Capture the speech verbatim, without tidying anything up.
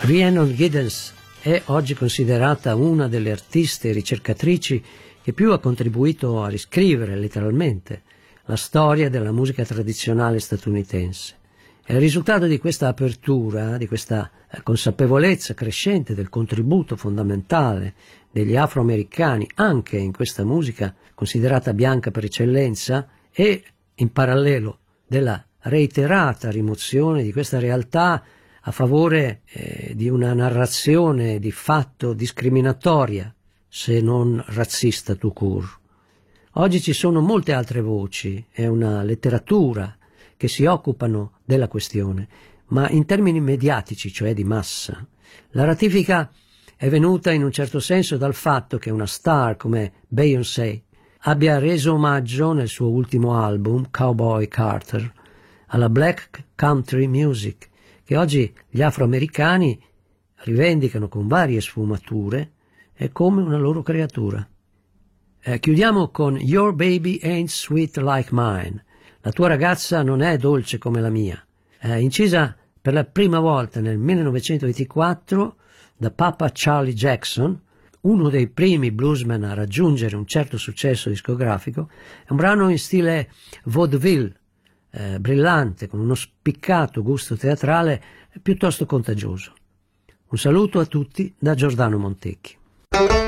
Rhiannon Giddens è oggi considerata una delle artiste e ricercatrici che più ha contribuito a riscrivere letteralmente la storia della musica tradizionale statunitense. È il risultato di questa apertura, di questa consapevolezza crescente del contributo fondamentale degli afroamericani anche in questa musica considerata bianca per eccellenza e in parallelo della reiterata rimozione di questa realtà a favore eh, di una narrazione di fatto discriminatoria, se non razzista tout court. Oggi ci sono molte altre voci e una letteratura che si occupano della questione, ma in termini mediatici, cioè di massa. La ratifica è venuta in un certo senso dal fatto che una star come Beyoncé abbia reso omaggio nel suo ultimo album, Cowboy Carter, alla black country music, che oggi gli afroamericani rivendicano con varie sfumature e come una loro creatura. Eh, chiudiamo con Your Baby Ain't Sweet Like Mine. La tua ragazza non è dolce come la mia. Eh, incisa per la prima volta nel millenovecentoventiquattro da Papa Charlie Jackson, uno dei primi bluesmen a raggiungere un certo successo discografico, è un brano in stile vaudeville, eh, brillante, con uno spiccato gusto teatrale piuttosto contagioso. Un saluto a tutti da Giordano Montecchi.